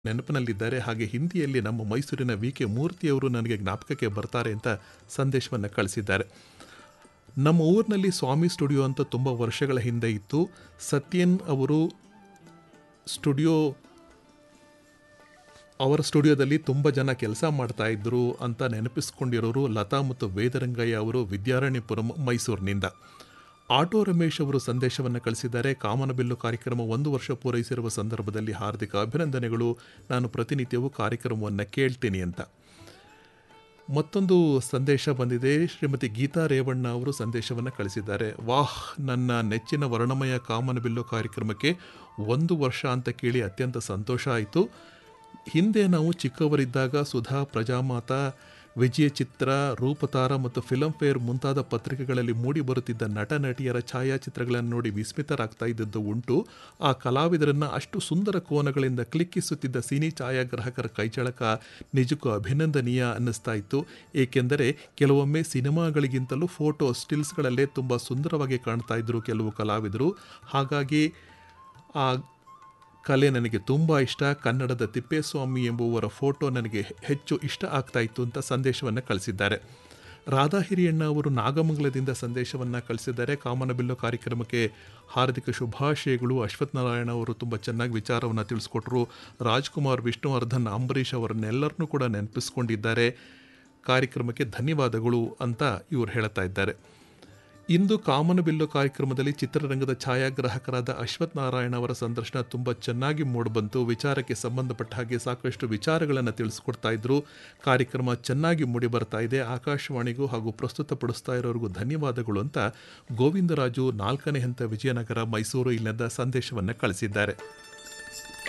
ನೆನಪಿನಲ್ಲಿದ್ದಾರೆ. ಹಾಗೆ ಹಿಂದಿಯಲ್ಲಿ ನಮ್ಮ ಮೈಸೂರಿನ ವಿ ಕೆ ಮೂರ್ತಿಯವರು ನನಗೆ ಜ್ಞಾಪಕಕ್ಕೆ ಬರ್ತಾರೆ ಅಂತ ಸಂದೇಶವನ್ನು ಕಳಿಸಿದ್ದಾರೆ. ನಮ್ಮ ಊರಿನಲ್ಲಿ ಸ್ವಾಮಿ ಸ್ಟುಡಿಯೋ ಅಂತ ತುಂಬ ವರ್ಷಗಳ ಹಿಂದೆ ಇತ್ತು. ಸತ್ಯನ್ ಅವರು ಅವರ ಸ್ಟುಡಿಯೋದಲ್ಲಿ ತುಂಬ ಜನ ಕೆಲಸ ಮಾಡ್ತಾಯಿದ್ರು ಅಂತ ನೆನಪಿಸ್ಕೊಂಡಿರೋರು ಲತಾ ಮತ್ತು ವೇದರಂಗಯ್ಯ ಅವರು ವಿದ್ಯಾರಣ್ಯಪುರಂ ಮೈಸೂರಿನಿಂದ. ಆಟೋ ರಮೇಶ್ ಅವರು ಸಂದೇಶವನ್ನು ಕಳಿಸಿದ್ದಾರೆ. ಕಾಮನಬಿಲ್ಲು ಕಾರ್ಯಕ್ರಮ 1 ವರ್ಷ ಪೂರೈಸಿರುವ ಸಂದರ್ಭದಲ್ಲಿ ಹಾರ್ದಿಕ ಅಭಿನಂದನೆಗಳು. ನಾನು ಪ್ರತಿನಿತ್ಯವೂ ಕಾರ್ಯಕ್ರಮವನ್ನು ಕೇಳ್ತೀನಿ ಅಂತ. ಮತ್ತೊಂದು ಸಂದೇಶ ಬಂದಿದೆ. ಶ್ರೀಮತಿ ಗೀತಾ ರೇವಣ್ಣ ಅವರು ಸಂದೇಶವನ್ನು ಕಳಿಸಿದ್ದಾರೆ. ವಾಹ್, ನನ್ನ ನೆಚ್ಚಿನ ವರ್ಣಮಯ ಕಾಮನಬಿಲ್ಲು ಕಾರ್ಯಕ್ರಮಕ್ಕೆ 1 ವರ್ಷ ಅಂತ ಕೇಳಿ ಅತ್ಯಂತ ಸಂತೋಷ ಆಯಿತು. ಹಿಂದೆ ನಾವು ಚಿಕ್ಕವರಿದ್ದಾಗ ಸುಧಾ, ಪ್ರಜಾಮಾತ, ವಿಜಯ ಚಿತ್ರ, ರೂಪತಾರ ಮತ್ತು ಫಿಲಂ ಫೇರ್ ಮುಂತಾದ ಪತ್ರಿಕೆಗಳಲ್ಲಿ ಮೂಡಿ ಬರುತ್ತಿದ್ದ ನಟ ನಟಿಯರ ಛಾಯಾಚಿತ್ರಗಳನ್ನು ನೋಡಿ ವಿಸ್ಮಿತರಾಗ್ತಾ ಇದ್ದದ್ದು ಉಂಟು. ಆ ಕಲಾವಿದರನ್ನು ಅಷ್ಟು ಸುಂದರ ಕೋನಗಳಿಂದ ಕ್ಲಿಕ್ಕಿಸುತ್ತಿದ್ದ ಸಿನಿ ಛಾಯಾಗ್ರಾಹಕರ ಕೈಚಳಕ ನಿಜಕ್ಕೂ ಅಭಿನಂದನೀಯ ಅನ್ನಿಸ್ತಾ ಇತ್ತು. ಏಕೆಂದರೆ ಕೆಲವೊಮ್ಮೆ ಸಿನಿಮಾಗಳಿಗಿಂತಲೂ ಫೋಟೋ ಸ್ಟಿಲ್ಸ್ಗಳಲ್ಲೇ ತುಂಬ ಸುಂದರವಾಗಿ ಕಾಣ್ತಾ ಇದ್ದರು ಕೆಲವು ಕಲಾವಿದರು. ಹಾಗಾಗಿ ಆ ಕಲೆ ನನಗೆ ತುಂಬ ಇಷ್ಟ. ಕನ್ನಡದ ತಿಪ್ಪೇಸ್ವಾಮಿ ಎಂಬುವರ ಫೋಟೋ ನನಗೆ ಹೆಚ್ಚು ಇಷ್ಟ ಆಗ್ತಾ ಇತ್ತು ಅಂತ ಸಂದೇಶವನ್ನು ಕಳಿಸಿದ್ದಾರೆ. ರಾಧಾ ಹಿರಿಯಣ್ಣ ಅವರು ನಾಗಮಂಗಲದಿಂದ ಸಂದೇಶವನ್ನು ಕಳಿಸಿದ್ದಾರೆ. ಕಾಮನಬಿಲ್ಲು ಕಾರ್ಯಕ್ರಮಕ್ಕೆ ಹಾರ್ದಿಕ ಶುಭಾಶಯಗಳು. ಅಶ್ವಥ್ ನಾರಾಯಣ ಅವರು ತುಂಬ ಚೆನ್ನಾಗಿ ವಿಚಾರವನ್ನು ತಿಳಿಸ್ಕೊಟ್ರು. ರಾಜ್ಕುಮಾರ್, ವಿಷ್ಣುವರ್ಧನ್, ಅಂಬರೀಷ್ ಅವರನ್ನೆಲ್ಲರನ್ನೂ ಕೂಡ ನೆನಪಿಸ್ಕೊಂಡಿದ್ದಾರೆ. ಕಾರ್ಯಕ್ರಮಕ್ಕೆ ಧನ್ಯವಾದಗಳು ಅಂತ ಇವರು ಹೇಳ್ತಾ ಇದ್ದಾರೆ. ಇಂದು ಕಾಮನಬಿಲ್ಲು ಕಾರ್ಯಕ್ರಮದಲ್ಲಿ ಚಿತ್ರರಂಗದ ಛಾಯಾಗ್ರಾಹಕರಾದ ಅಶ್ವಥ್ ನಾರಾಯಣ ಅವರ ಸಂದರ್ಶನ ತುಂಬ ಚೆನ್ನಾಗಿ ಮೂಡಿಬಂತು. ವಿಚಾರಕ್ಕೆ ಸಂಬಂಧಪಟ್ಟ ಹಾಗೆ ಸಾಕಷ್ಟು ವಿಚಾರಗಳನ್ನು ತಿಳಿಸ್ಕೊಡ್ತಾ ಇದ್ರು. ಕಾರ್ಯಕ್ರಮ ಚೆನ್ನಾಗಿ ಮೂಡಿ ಬರ್ತಾ ಇದೆ. ಆಕಾಶವಾಣಿಗೂ ಹಾಗೂ ಪ್ರಸ್ತುತಪಡಿಸ್ತಾ ಇರೋರಿಗೂ ಧನ್ಯವಾದಗಳು ಅಂತ ಗೋವಿಂದರಾಜು, 4ನೇ ಹಂತ, ವಿಜಯನಗರ, ಮೈಸೂರು ಇಲ್ಲಿಂದ ಸಂದೇಶವನ್ನು ಕಳಿಸಿದ್ದಾರೆ.